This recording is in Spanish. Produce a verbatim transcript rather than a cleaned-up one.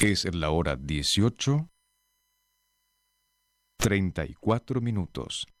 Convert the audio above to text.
Es la hora dieciocho, treinta y cuatro minutos.